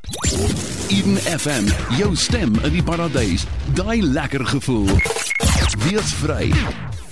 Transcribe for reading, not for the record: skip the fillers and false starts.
Eden FM, jou stem in die paradys. Daai lekker gevoel. Wees vry.